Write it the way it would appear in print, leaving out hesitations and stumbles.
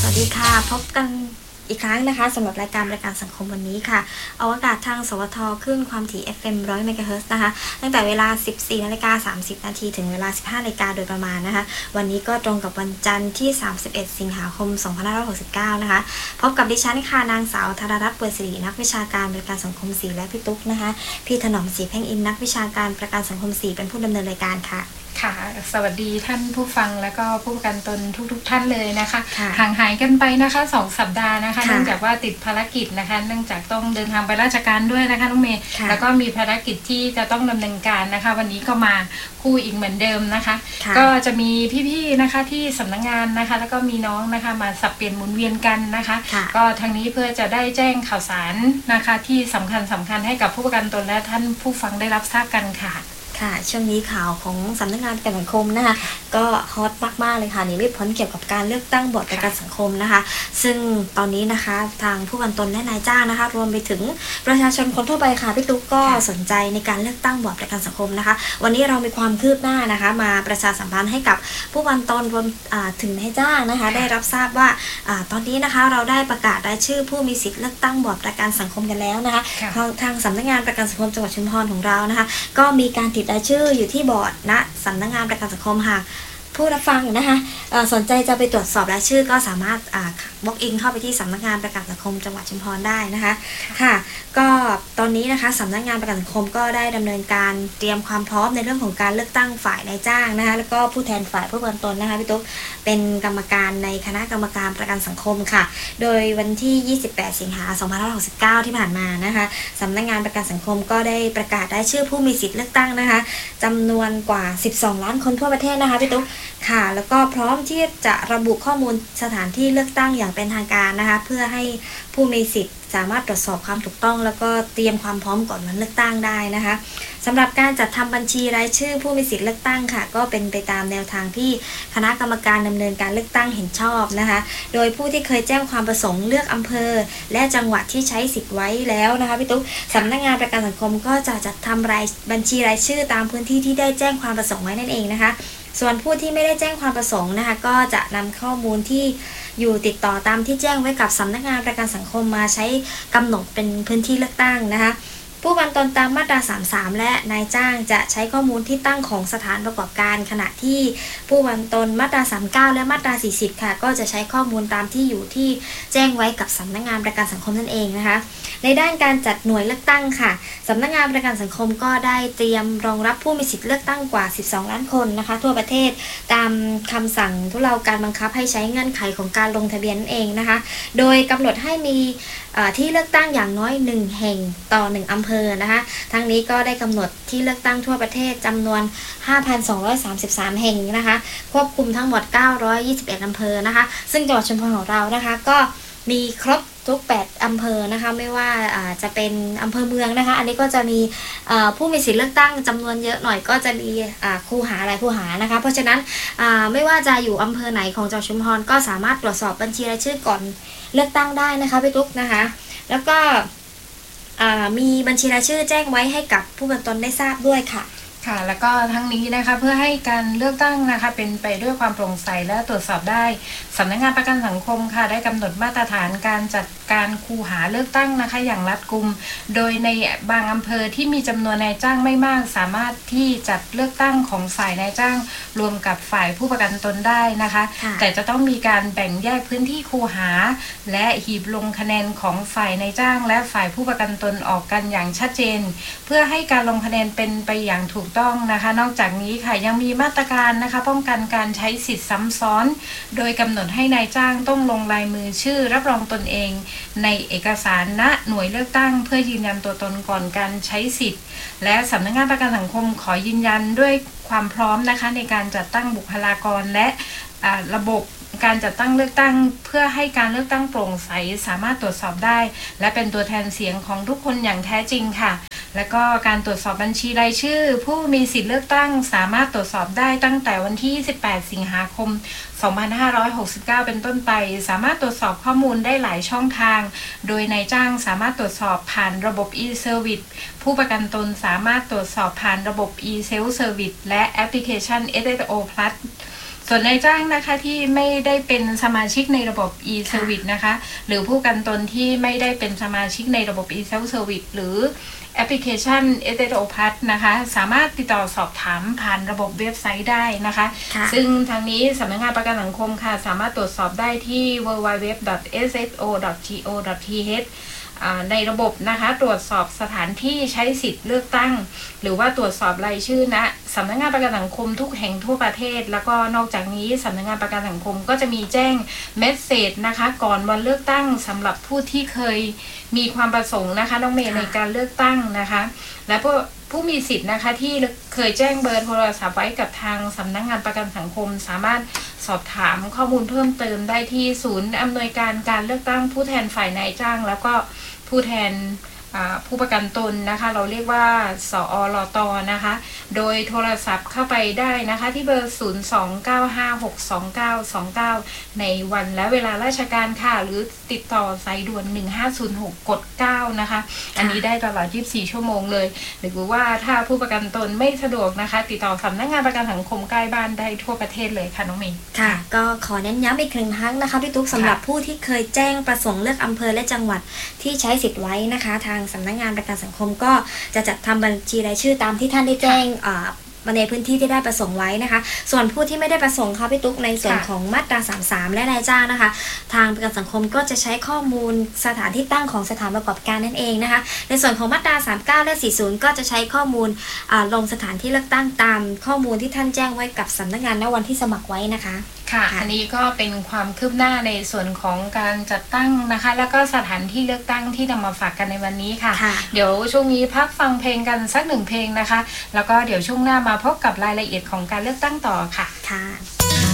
วัสดีค่ะพบกันอีกครั้งนะคะสำหรับรายการสังคมวันนี้ค่ะออกอากาศทางสวทขึ้นความถี่ FM 100 เมกะเฮิรตซ์นะคะตั้งแต่เวลา 14:30 นาทีถึงเวลา 15 นาฬิกาโดยประมาณนะคะวันนี้ก็ตรงกับวันจันทร์ที่ 31 สิงหาคม 2569 นะคะพบกับดิฉันค่ะนางสาวธารรัตน์ เปื่อยศิรินักวิชาการบริการสังคม4และพี่ตุ๊กนะคะพี่ถนอมศรีเพ่งอินนักวิชาการประกันสังคม4เป็นผู้ดำเนินรายการค่ะค่ะสวัสดีท่านผู้ฟังและก็ผู้ประกันตนทุกท่านเลยนะคะห่างหายกันไปนะคะ2 สัปดาห์นะคะเนื่องจากว่าติดภารกิจนะคะเนื่องจากต้องเดินทางไปราชการด้วยนะคะน้องเมย์แล้วก็มีภารกิจที่จะต้องดำเนินการนะคะวันนี้ก็มาคู่อีกเหมือนเดิมนะคะก็จะมีพี่ๆนะคะที่สำนักงานนะคะแล้วก็มีน้องนะคะมาสับเปลี่ยนหมุนเวียนกันนะคะก็ทางนี้เพื่อจะได้แจ้งข่าวสารนะคะที่สำคัญให้กับผู้ประกันตนและท่านผู้ฟังได้รับทราบกันค่ะค่ะช่วงนี้ข่าวของสำนักงานประกันสังคมนะคะก็ฮอตมากๆเลยค่ะนี่ไม่พ้นเกี่ยวกับการเลือกตั้งบอร์ดประกันสังคมนะคะซึ่งตอนนี้นะคะทางผู้ประกันตนและนายจ้างนะคะรวมไปถึงประชาชนคนทั่วไปค่ะพี่ตุ๊กก็สนใจในการเลือกตั้งบอร์ดประกันสังคมนะคะวันนี้เรามีความคืบหน้านะคะมาประชาสัมพันธ์ให้กับผู้ประกันตนรวมถึงนายจ้างนะคะได้รับทราบว่าตอนนี้นะคะเราได้ประกาศรายชื่อผู้มีสิทธิ์เลือกตั้งบอร์ดประกันสังคมกันแล้วนะคะทางสำนักงานประกันสังคมจังหวัดชุมพรของเรานะคะก็มีการติดรายชื่ออยู่ที่บอร์ดณสำนักงานประกันสังคมหากผู้รับฟังนะคะสนใจจะไปตรวจสอบรายชื่อก็สามารถบล็อกอินเข้าไปที่สำนักงานประกันสังคมจังหวัดชุมพรได้นะคะค่ะก็ตอนนี้นะคะสำนักงานประกันสังคมก็ได้ดำเนินการเตรียมความพร้อมในเรื่องของการเลือกตั้งฝ่ายนายจ้างนะคะแล้วก็ผู้แทนฝ่ายผู้ประกันตนนะคะพี่ตุ๊กเป็นกรรมการในคณะกรรมการประกันสังคมค่ะโดยวันที่ 28 สิงหาคม 2569 ที่ผ่านมานะคะสำนักงานประกันสังคมก็ได้ประกาศรายชื่อผู้มีสิทธิ์เลือกตั้งนะคะจำนวนกว่า12 ล้านคนทั่วประเทศนะคะพี่ตุ๊กค่ะแล้วก็พร้อมที่จะระบุข้อมูลสถานที่เลือกตั้งอย่างเป็นทางการนะคะเพื่อให้ผู้มีสิทธิ์สามารถตรวจสอบความถูกต้องแล้วก็เตรียมความพร้อมก่อนวันเลือกตั้งได้นะคะสำหรับการจัดทำบัญชีรายชื่อผู้มีสิทธิ์เลือกตั้งค่ะก็เป็นไปตามแนวทางที่คณะกรรมการดำเนินการเลือกตั้งเห็นชอบนะคะโดยผู้ที่เคยแจ้งความประสงค์เลือกอำเภอและจังหวัดที่ใช้สิทธิ์ไว้แล้วนะคะพี่ตุ๊กสำนักงานประกันสังคมก็จะจัดทำบัญชีรายชื่อตามพื้นที่ที่ได้แจ้งความประสงค์ไว้นั่นเองนะคะส่วนผู้ที่ไม่ได้แจ้งความประสงค์นะคะก็จะนำข้อมูลที่อยู่ติดต่อตามที่แจ้งไว้กับสำนักงานประกันสังคมมาใช้กำหนดเป็นพื้นที่เลือกตั้งนะคะผู้ประกันตนตามมาตรา 33 และนายจ้างจะใช้ข้อมูลที่ตั้งของสถานประกอบการขณะที่ผู้ประกันตนมาตรา 39 และมาตรา 40 ค่ะก็จะใช้ข้อมูลตามที่อยู่ที่แจ้งไว้กับสำนักงานประกันสังคมนั่นเองนะคะในด้านการจัดหน่วยเลือกตั้งค่ะสำนักงานประกันสังคมก็ได้เตรียมรองรับผู้มีสิทธิ์เลือกตั้งกว่า12 ล้านคนนะคะทั่วประเทศตามคำสั่งทุเลาการบังคับให้ใช้เงื่อนไขของการลงทะเบียนนั่นเองนะคะโดยกำหนดให้มีที่เลือกตั้งอย่างน้อย1แห่งต่อ1อำเภอนะคะทั้งนี้ก็ได้กำหนดที่เลือกตั้งทั่วประเทศจำนวน 5,233 แห่งนะคะควบคุมทั้งหมด921อำเภอนะคะซึ่งจังหวัดชุมพรของเรานะคะก็มีครบทุก8อำเภอนะคะไม่ว่าจะเป็นอำเภอเมืองนะคะอันนี้ก็จะมีผู้มีสิทธิ์เลือกตั้งจำนวนเยอะหน่อยก็จะมีคูหาหลายคูหานะคะเพราะฉะนั้นไม่ว่าจะอยู่อำเภอไหนของจังหวัดชุมพรก็สามารถตรวจสอบบัญชีรายชื่อก่อนเลือกตั้งได้นะคะพี่ตุ๊กนะคะแล้วก็มีบัญชีรายชื่อแจ้งไว้ให้กับผู้ประกันตนได้ทราบด้วยค่ะค่ะแล้วก็ทั้งนี้นะคะเพื่อให้การเลือกตั้งนะคะเป็นไปด้วยความโปร่งใสและตรวจสอบได้สำนักงานประกันสังคมค่ะได้กำหนดมาตรฐานการจัดการคูหาเลือกตั้งนะคะอย่างรัดกุมโดยในบางอำเภอที่มีจำนวนนายจ้างไม่มากสามารถที่จัดเลือกตั้งของฝ่ายนายจ้างรวมกับฝ่ายผู้ประกันตนได้นะคะแต่จะต้องมีการแบ่งแยกพื้นที่คูหาและหีบลงคะแนนของฝ่ายนายจ้างและฝ่ายผู้ประกันตนออกกันอย่างชัดเจนเพื่อให้การลงคะแนนเป็นไปอย่างถูกต้องนะคะนอกจากนี้ค่ะยังมีมาตรการนะคะป้องกันการใช้สิทธิ์ซ้ำซ้อนโดยกำหนดให้นายจ้างต้องลงลายมือชื่อรับรองตนเองในเอกสารณหน่วยเลือกตั้งเพื่อยืนยันตัวตนก่อนการใช้สิทธิ์และสำนักงานประกันสังคมขอยืนยันด้วยความพร้อมนะคะในการจัดตั้งบุคลากรและระบบการจัดตั้งเลือกตั้งเพื่อให้การเลือกตั้งโปร่งใสสามารถตรวจสอบได้และเป็นตัวแทนเสียงของทุกคนอย่างแท้จริงค่ะและก็การตรวจสอบบัญชีรายชื่อผู้มีสิทธิเลือกตั้งสามารถตรวจสอบได้ตั้งแต่วันที่28 สิงหาคม 2569 เป็นต้นไปสามารถตรวจสอบข้อมูลได้หลายช่องทางโดยนายจ้างสามารถตรวจสอบผ่านระบบ e-service ผู้ประกันตนสามารถตรวจสอบผ่านระบบ e-self service และแอปพลิเคชัน SSO Plus ส่วนนายจ้างนะคะที่ไม่ได้เป็นสมาชิกในระบบ e-service นะคะหรือผู้ประกันตนที่ไม่ได้เป็นสมาชิกในระบบ e-self service หรือแอปพลิเคชัน SSO Plus นะคะสามารถติดต่อสอบถามผ่านระบบเว็บไซต์ได้นะคะซึ่งทางนี้สำนักงานประกันสังคมค่ะสามารถตรวจสอบได้ที่ www.sso.go.th ในระบบนะคะตรวจสอบสถานที่ใช้สิทธิ์เลือกตั้งหรือว่าตรวจสอบรายชื่อนะสำนักงานประกันสังคมทุกแห่งทั่วประเทศแล้วก็นอกจากนี้สำนักงานประกันสังคมก็จะมีแจ้งเมสเซจนะคะก่อนวันเลือกตั้งสำหรับผู้ที่เคยมีความประสงค์นะคะน้องเมย์ในการเลือกตั้งนะคะและผู้มีสิทธิ์นะคะที่เคยแจ้งเบอร์โทรศัพท์ไว้กับทางสำนักงานประกันสังคมสามารถสอบถามข้อมูลเพิ่มเติมได้ที่ศูนย์อำนวยการการเลือกตั้งผู้แทนฝ่ายนายจ้างแล้วก็ผู้แทนผู้ประกันตนนะคะเราเรียกว่าสอลตนะคะโดยโทรศัพท์เข้าไปได้นะคะที่เบอร์ 029562929 ในวันและเวลาราชการค่ะหรือติดต่อสายด่วน1506กด9นะคะอันนี้ได้ตลอด24ชั่วโมงเลยหรือว่าถ้าผู้ประกันตนไม่สะดวกนะคะติดต่อสำนักงานประกันสังคมใกล้บ้านได้ทั่วประเทศเลยค่ะน้องเมย์ค่ะก็ขอเน้นย้ำอีกครั้งนะคะพี่ตุ๊กสำหรับผู้ที่เคยแจ้งประสงค์เลือกอำเภอและจังหวัดที่ใช้สิทธิ์ไว้นะคะทางสำนักงานประกันสังคมก็จะจัดทำบัญชีรายชื่อตามที่ท่านได้แจ้งมาในพื้นที่ที่ได้ประสงค์ไว้นะคะส่วนผู้ที่ไม่ได้ประสงค์ค่ะพี่ตุ๊กในส่วนของมาตรา33และนายจ้างนะคะทางประกันสังคมก็จะใช้ข้อมูลสถานที่ตั้งของสถานประกอบการนั่นเองนะคะในส่วนของมาตรา39และ40ก็จะใช้ข้อมูลลงสถานที่เลือกตั้งตามข้อมูลที่ท่านแจ้งไว้กับสำนักงานณวันที่สมัครไว้นะคะค่ะอันนี้ก็เป็นความคืบหน้าในส่วนของการจัดตั้งนะคะแล้วก็สถานที่เลือกตั้งที่นำมาฝากกันในวันนี้ค่ะเดี๋ยวช่วงนี้พักฟังเพลงกันสัก1เพลงนะคะแล้วก็เดี๋ยวช่วงหน้ามาพบกับรายละเอียดของการเลือกตั้งต่อค่ะ